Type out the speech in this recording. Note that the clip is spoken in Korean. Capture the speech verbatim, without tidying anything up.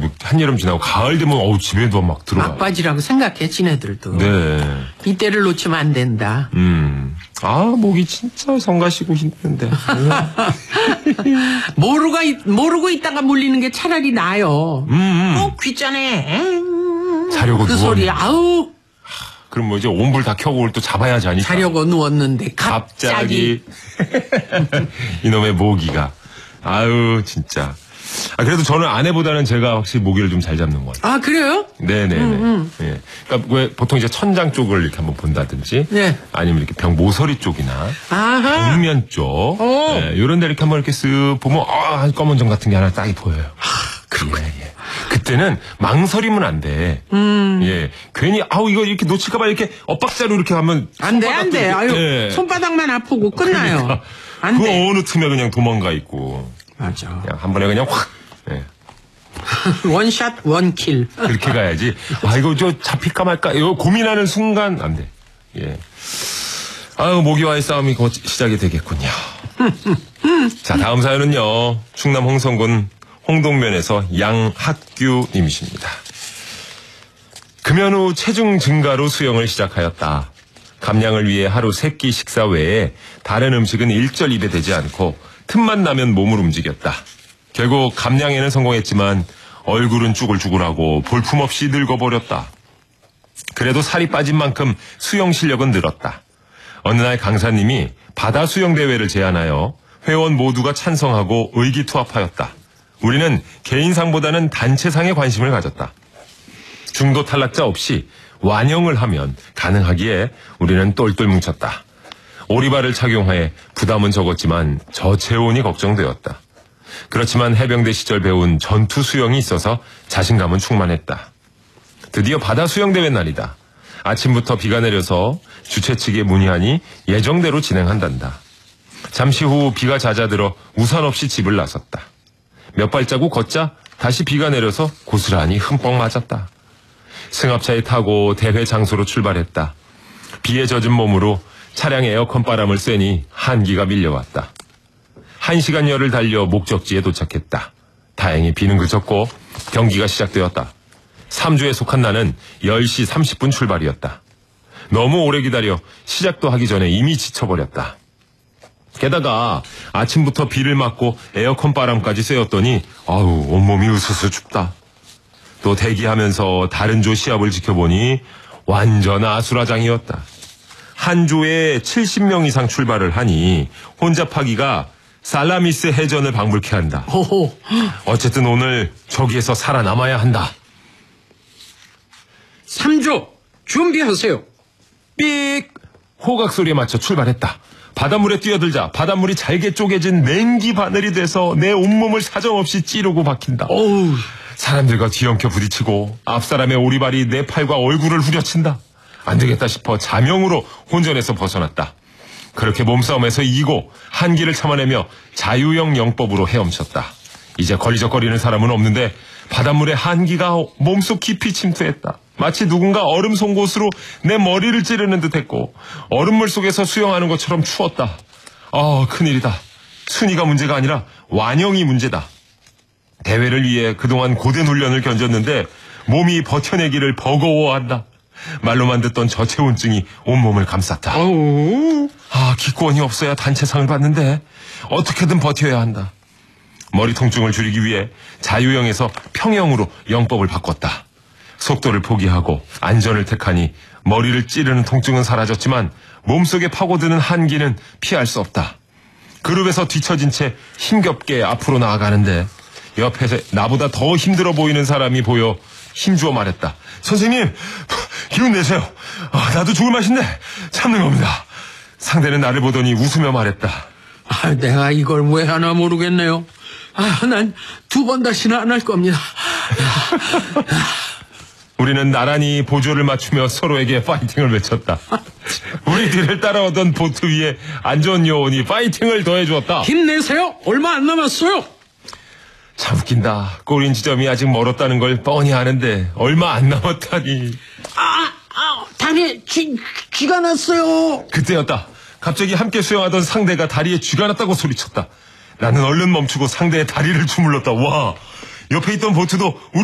뭐 한여름 지나고 가을 되면 어우 집에도 막 들어와. 막바지라고 생각해 지네들도. 네. 이때를 놓치면 안 된다. 음. 아 목이 진짜 성가시고 힘든데. 모르고 있, 모르고 있다가 물리는 게 차라리 나아요. 음, 음. 어 귀찮네. 자려고 그 누웠는데. 소리 아우. 그럼 뭐 이제 온불 다 켜고 그걸 또 잡아야지 하니까. 자려고 누웠는데 갑자기. 갑자기. 이놈의 모기가. 아유 진짜. 아 그래도 저는 아내보다는 제가 확실히 모기를 좀 잘 잡는 것 같아요. 아 그래요? 네네네. 음, 음. 예. 그러니까 왜 보통 이제 천장 쪽을 이렇게 한번 본다든지, 네. 아니면 이렇게 벽 모서리 쪽이나 아하. 벽면 쪽, 어. 예, 이런 데 이렇게 한번 이렇게 쓱 보면 아 검은 점 같은 게 하나 딱이 보여요. 그래. 예, 예. 그때는 망설이면 안 돼. 음. 예. 괜히 아우 이거 이렇게 놓칠까봐 이렇게 엇박자로 이렇게 하면 안 돼, 안 돼. 아유, 예. 손바닥만 아프고 끝나요. 그러니까 안 그 돼. 어느 틈에 그냥 도망가 있고. 맞아. 그냥 한 번에 그냥 확. 예. 원샷 원킬. 그렇게 가야지. 아, 이거 저 잡힐까 말까. 이거 고민하는 순간 안 돼. 예. 아유, 모기와의 싸움이 곧 시작이 되겠군요. 자, 다음 사연은요. 충남 홍성군 홍동면에서 양학규 님이십니다. 금연 후 체중 증가로 수영을 시작하였다. 감량을 위해 하루 세 끼 식사 외에 다른 음식은 일절 입에 대지 않고 틈만 나면 몸을 움직였다. 결국 감량에는 성공했지만 얼굴은 쭈글쭈글하고 볼품없이 늙어버렸다. 그래도 살이 빠진 만큼 수영 실력은 늘었다. 어느 날 강사님이 바다 수영 대회를 제안하여 회원 모두가 찬성하고 의기투합하였다. 우리는 개인상보다는 단체상에 관심을 가졌다. 중도 탈락자 없이 완영을 하면 가능하기에 우리는 똘똘 뭉쳤다. 오리발을 착용해 부담은 적었지만 저체온이 걱정되었다. 그렇지만 해병대 시절 배운 전투 수영이 있어서 자신감은 충만했다. 드디어 바다 수영대회 날이다. 아침부터 비가 내려서 주최 측에 문의하니 예정대로 진행한단다. 잠시 후 비가 잦아들어 우산 없이 집을 나섰다. 몇 발자국 걷자 다시 비가 내려서 고스란히 흠뻑 맞았다. 승합차에 타고 대회 장소로 출발했다. 비에 젖은 몸으로 차량 에어컨 바람을 쐬니 한기가 밀려왔다. 한 시간 열을 달려 목적지에 도착했다. 다행히 비는 그쳤고 경기가 시작되었다. 삼 주에 속한 나는 열 시 삼십 분 출발이었다. 너무 오래 기다려 시작도 하기 전에 이미 지쳐버렸다. 게다가 아침부터 비를 맞고 에어컨 바람까지 쐬었더니 아우 온몸이 으스스 춥다. 또 대기하면서 다른 조 시합을 지켜보니 완전 아수라장이었다. 한 조에 칠십 명 이상 출발을 하니 혼잡하기가 살라미스 해전을 방불케 한다. 호호. 어쨌든 오늘 저기에서 살아남아야 한다. 삼 조 준비하세요. 삑! 호각 소리에 맞춰 출발했다. 바닷물에 뛰어들자 바닷물이 잘게 쪼개진 냉기 바늘이 돼서 내 온몸을 사정없이 찌르고 박힌다. 어우. 사람들과 뒤엉켜 부딪히고 앞사람의 오리발이 내 팔과 얼굴을 후려친다. 안 되겠다 싶어 자명으로 혼전에서 벗어났다. 그렇게 몸싸움에서 이기고 한기를 참아내며 자유형 영법으로 헤엄쳤다. 이제 걸리적거리는 사람은 없는데 바닷물에 한기가 몸속 깊이 침투했다. 마치 누군가 얼음 송곳으로 내 머리를 찌르는 듯했고 얼음물 속에서 수영하는 것처럼 추웠다. 아, 큰일이다. 순위가 문제가 아니라 완영이 문제다. 대회를 위해 그동안 고된 훈련을 견뎠는데 몸이 버텨내기를 버거워한다. 말로만 듣던 저체온증이 온몸을 감쌌다. 어우. 아, 기권이 없어야 단체상을 받는데 어떻게든 버텨야 한다. 머리 통증을 줄이기 위해 자유형에서 평형으로 영법을 바꿨다. 속도를 포기하고 안전을 택하니 머리를 찌르는 통증은 사라졌지만 몸속에 파고드는 한기는 피할 수 없다. 그룹에서 뒤처진 채 힘겹게 앞으로 나아가는데 옆에서 나보다 더 힘들어 보이는 사람이 보여 힘주어 말했다. 선생님, 기운 내세요. 아, 나도 죽을 맛인데 참는 겁니다. 상대는 나를 보더니 웃으며 말했다. 아, 내가 이걸 왜 하나 모르겠네요. 아, 난 두 번 다시는 안 할 겁니다. 우리는 나란히 보조를 맞추며 서로에게 파이팅을 외쳤다. 우리 뒤를 따라오던 보트 위에 안전 요원이 파이팅을 더해주었다. 힘내세요. 얼마 안 남았어요. 참 웃긴다. 꼬린 지점이 아직 멀었다는 걸 뻔히 아는데 얼마 안 남았다니. 아, 아, 다리에 쥐, 쥐가 났어요. 그때였다. 갑자기 함께 수영하던 상대가 다리에 쥐가 났다고 소리쳤다. 나는 얼른 멈추고 상대의 다리를 주물렀다. 와, 옆에 있던 보트도 우리